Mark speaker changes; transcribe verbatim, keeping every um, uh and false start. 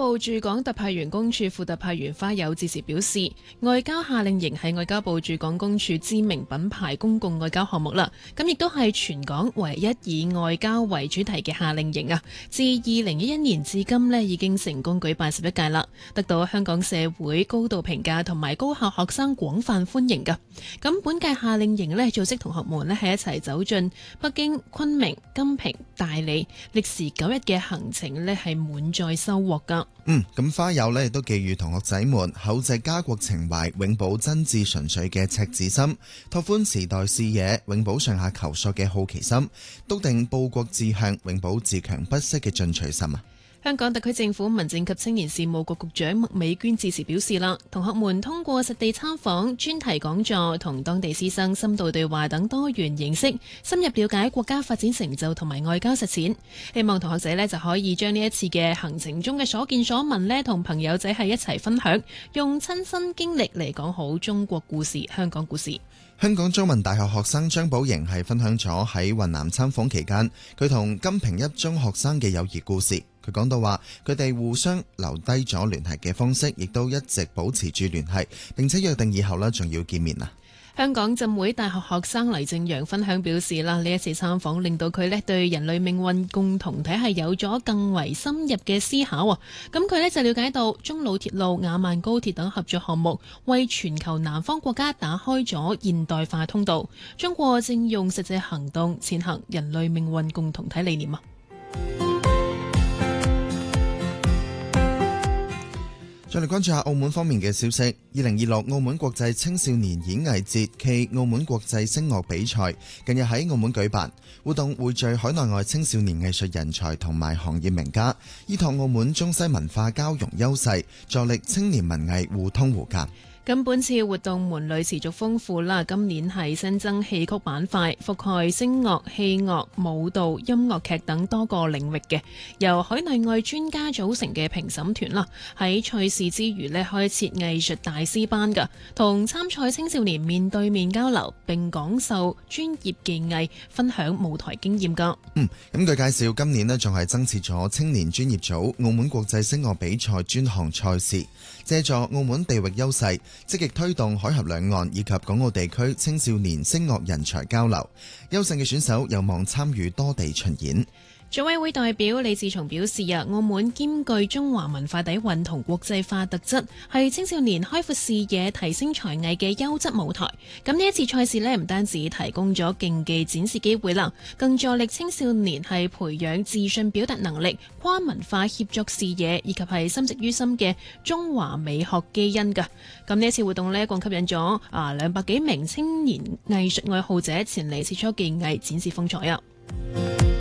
Speaker 1: 部駐港特派員公署副特派員花有致辭表示，外交夏令營係外交部駐港公署知名品牌公共外交項目啦，咁亦都係全港唯一以外交為主題嘅夏令營啊！自二零一一年至今呢，已經成功舉辦十一屆啦，得到香港社會高度評價同埋高校學生廣泛歡迎噶。咁本屆夏令營呢，組織同學們呢係一齊走進北京、昆明、金平、大理，歷時九日嘅行程呢係滿載收穫噶。
Speaker 2: 嗯，咁花友呢亦都寄予同學仔們厚植家國情懷，永葆真摯純粹嘅赤子心，拓寬時代視野，永葆上下求索嘅好奇心，篤定報國志向，永葆自強不息嘅進取心啊！
Speaker 1: 香港特區政府民政及青年事務局局長麥美娟致辭表示啦，同學們通過實地參訪、專題講座同當地師生深度對話等多元形式，深入了解國家發展成就同埋外交實踐。希望同學仔呢就可以將呢一次嘅行程中嘅所見所聞呢同朋友仔係一齊分享，用親身經歷嚟講好中國故事、香港故事。
Speaker 2: 香港中文大學學生張寶瑩係分享咗喺雲南參訪期間佢同金平一中學生嘅友誼故事。佢講到話，佢哋互相留低咗聯繫嘅方式，亦都一直保持住聯繫，並且約定以後呢仲要見面啊！
Speaker 1: 香港浸會大學學生黎正陽分享表示啦，呢一次參訪令到佢呢對人類命運共同體係有咗更為深入嘅思考啊！咁佢呢就了解到中老鐵路、雅萬高鐵等合作項目為全球南方國家打開咗現代化通道，中國正用實際行動踐行人類命運共同體理念啊！
Speaker 2: 再嚟關注下澳門方面嘅消息。二零二六澳門國際青少年演藝節暨澳門國際聲樂比賽近日喺澳門舉辦，活動匯聚海內外青少年藝術人才同埋行業名家，依託澳門中西文化交融優勢，助力青年文藝互通互鑑。
Speaker 1: 咁本次活動門類持續豐富啦，今年係新增戲曲板塊，覆蓋聲樂、戲樂、舞蹈、音樂劇等多個領域嘅，由海內外專家組成嘅評審團啦，喺賽事之餘呢，開設藝術大師班㗎，同參賽青少年面對面交流，並講授專業技藝，分享舞台經驗㗎。
Speaker 2: 嗯，咁據介紹，今年呢仲係增設咗青年專業組澳門國際聲樂比賽專項賽事，借助澳門地域優勢，積極推動海峽兩岸以及港澳地區青少年聲樂人才交流，優勝嘅選手有望參與多地巡演。
Speaker 1: 組委會代表李志松表示啊，澳門兼具中華文化底蘊同國際化特質，係青少年開闊視野、提升才藝嘅優質舞台。咁呢一次賽事呢，唔單止提供咗競技展示機會啦，更助力青少年係培養自信表達能力、跨文化協作視野，以及係深植於心嘅中華美學基因㗎。咁呢一次活動呢，一共吸引咗啊兩百幾名青年藝術愛好者前嚟切磋技藝，展示風采啊！